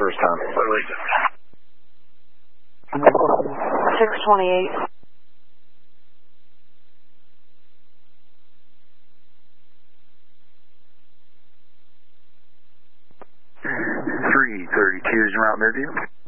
first time. What was it? 628. .332 is en route, Midview.